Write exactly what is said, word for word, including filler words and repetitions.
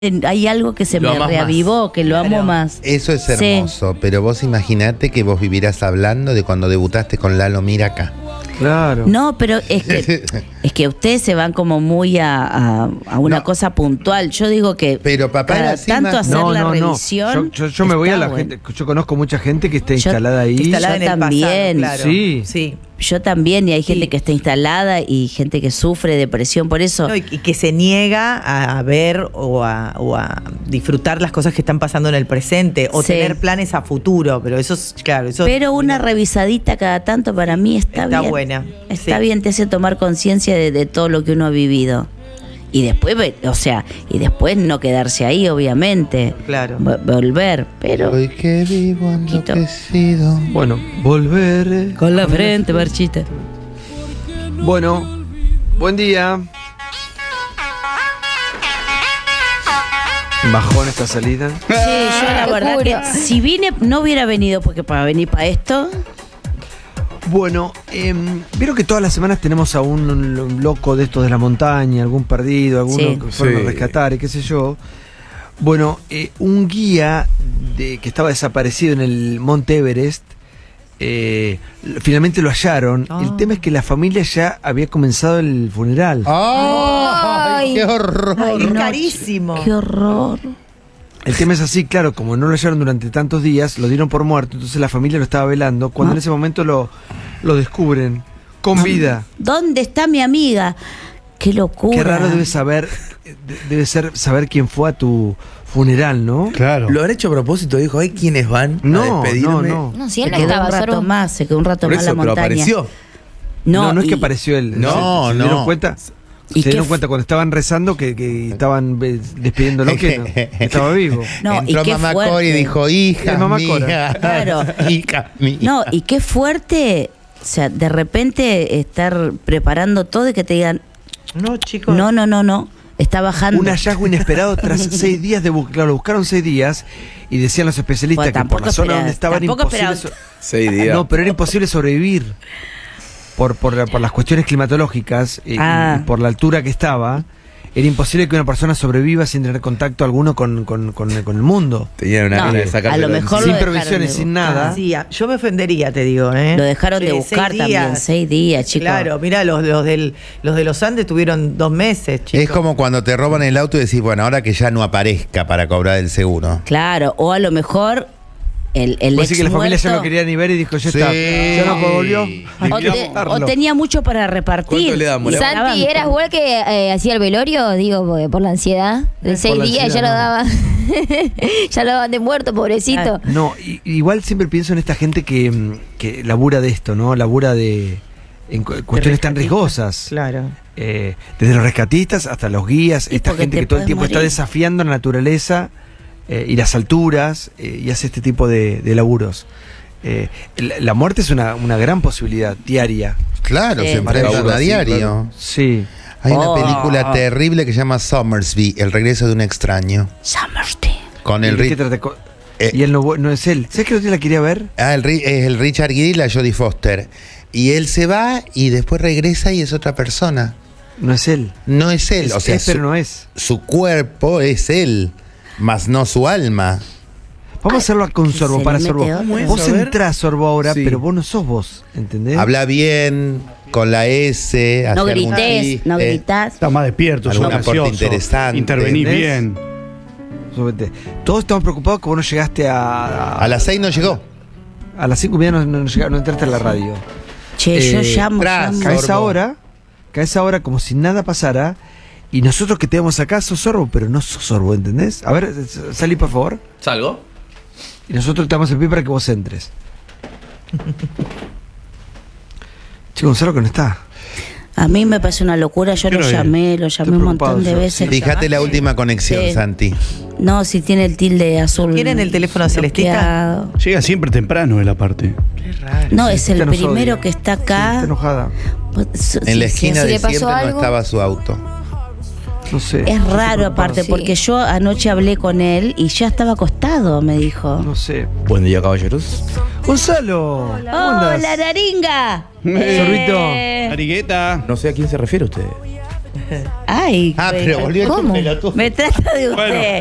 Hay algo que se Lo me amás reavivó, más. que lo amo Claro. más. Eso es Sí. hermoso, pero vos imaginate que vos vivieras hablando de cuando debutaste con Lalo Miraca. Claro. No, pero es que es que ustedes se van como muy a, a, a una No. cosa puntual. Yo digo que Pero papá cada era así, tanto más- hacer No, la no, no. revisión. Yo, yo, yo me voy a está la bueno. gente. Yo conozco mucha gente que está Yo- instalada ahí. Instalada Yo en el también. pasado, claro. Sí. Sí. Yo también, y hay gente Sí. que está instalada y gente que sufre depresión por eso. No, y, y que se niega a ver o a, o a disfrutar las cosas que están pasando en el presente o Sí. tener planes a futuro, pero eso es, claro, eso Pero una revisadita cada tanto para mí está, Está bien. buena, Está sí. bien, te hace tomar conciencia de, de todo lo que uno ha vivido. Y después, ve- o sea, y después no quedarse ahí, obviamente. Claro. Vo- Volver, pero Hoy que vivo Quito. enloquecido. Bueno, volver. eh. con la frente, Barchita. Bueno, buen día. Bajón esta salida. Sí, yo la Te verdad juro. que si vine, no hubiera venido porque para venir para esto. Bueno, eh, vieron que todas las semanas tenemos a un loco de estos de la montaña, algún perdido, alguno Sí. que fueron Sí. a rescatar y qué sé yo. Bueno, eh, un guía de, que estaba desaparecido en el Monte Everest, eh, finalmente lo hallaron. Ah. El tema es que la familia ya había comenzado el funeral. ¡Ay, Ay. qué horror! Ay, es no, carísimo. Qué horror. El tema es así, claro, como no lo hallaron durante tantos días, lo dieron por muerto, entonces la familia lo estaba velando, cuando Ah. en ese momento lo, lo descubren con vida. ¿Dónde está mi amiga? Qué locura. Qué raro debe saber, de- debe ser saber quién fue a tu funeral, ¿no? Claro. ¿Lo han hecho a propósito? Dijo, ¿hay quienes van No, a despedirme? no, no. No, si Se él no quedó estaba un rato solo. más, se quedó un rato Por más en eso, la pero montaña. apareció. No, no, es y- que apareció él. No, ¿Se, se no. dieron cuenta? ¿Y Se dieron qué cuenta cuando estaban rezando que, que estaban eh, despidiéndolo que, no, que estaba vivo. No, y Entró qué mamá fuerte. Cori y dijo, hija El mamá mía, Cora. Claro. hija mía. No, y qué fuerte, o sea, de repente estar preparando todo y que te digan, No, chicos. no, no, no, no, está bajando. Un hallazgo inesperado tras seis días de búsqueda. Claro, lo buscaron seis días y decían los especialistas Bueno, que por tampoco la zona espera- donde estaban tampoco imposible. espera- so- Seis días. No, pero era imposible sobrevivir por, por, por las cuestiones climatológicas y, Ah. y por la altura que estaba. Era imposible que una persona sobreviva sin tener contacto alguno con, con, con, con el mundo. Tenían una No, gana de a sacárselo lo de mejor Sin lo dejaron provisiones, de sin buscar. nada. Sí, a- yo me ofendería, te digo, ¿eh? Lo dejaron de Sí, buscar seis también, días. seis días, chicos. Claro, mira, los, los, del, los de los Andes tuvieron dos meses, chicos. Es como cuando te roban el auto y decís, bueno, ahora que ya no aparezca para cobrar el seguro. Claro, o a lo mejor el, el Puede ex ser que la familia ya muerto, no quería ni ver y dijo, ya Sí. está, ya no volvió. Hay o, que te- buscarlo. o tenía mucho para repartir. ¿Cuánto le damos? Y Le- Santi, ¿eras vos el que eh, hacía el velorio? Digo, porque por la ansiedad. De seis la días ya ansiedad, lo no. daban. Ya lo daban de muerto, pobrecito. No, i- igual siempre pienso en esta gente que, mm, que labura de esto, ¿no? Labura de en cu- cuestiones tan rescatistas. riesgosas. Claro. Eh, desde los rescatistas hasta los guías, Y esta porque gente te que todo el puedes tiempo está morir. desafiando la naturaleza eh, y las alturas eh, y hace este tipo de, de laburos. Eh, la, la muerte es una, una gran posibilidad diaria. Claro, Sí. se enfrentan Laburo a así, diario. claro. Sí. Hay una Oh. película terrible que se llama Somersby, El regreso de un extraño. Summerstein. Con ¿Y el de qué Ri- trata? Co- Eh. y él no, no es él. ¿Sabes que no te la quería ver? Ah, el, Ri- es el Richard Gere y la Jodie Foster. Y él se va y después regresa y es otra persona. No es él. No es él, Es- o sea, es, pero su, no es. su cuerpo es él, más no su alma. Vamos a hacerlo con que Sorbo se para le Sorbo. mete otro. ¿Cómo es? Vos A ver. entrás, Sorbo, ahora, Sí. pero vos no sos vos, ¿entendés? Habla bien, con la S. No hace algún grites, no chiste. gritas. Está más despierto, sos Algún aporte gracioso, interesante, intervenís ¿entendés? bien. Súbete. Todos estamos preocupados que vos no llegaste a. A las seis no llegó. a las cinco y media no, no, llegaste- no entraste a la radio. Che, yo Eh, llamo, tras, llamo. Caes Sorbo. ahora, caes ahora como si nada pasara. Y nosotros que te vemos acá sos Sorbo, pero no sos Sorbo, ¿entendés? A ver, s- salí por favor. ¿Salgo? Y nosotros te damos el pie para que vos entres. Chico, Gonzalo que no está. A mí me parece una locura, yo ¿Qué lo hora es? llamé, lo Estoy llamé un montón preocupado de yo, veces. Fíjate la última conexión, Sí. Santi. No, si tiene el tilde azul. ¿Tienen el teléfono celestita? bloqueado. Llega siempre temprano de la parte. Qué raro. No, es el Celestita nos primero odia. que está Sí, acá. está enojada. En la esquina si de le pasó siempre no algo. estaba su auto. No sé. Es raro aparte, Sí. porque yo anoche hablé con él y ya estaba acostado, me dijo. No sé. Buen día, caballeros. Gonzalo. ¿cómo andás? ¡Hola, Naringa! Eh, Sorbito. Eh, Arigueta. No sé a quién se refiere usted. Ay, Ah, me- pero volvió ¿Cómo? el pelotudo. me trata de usted. Bueno,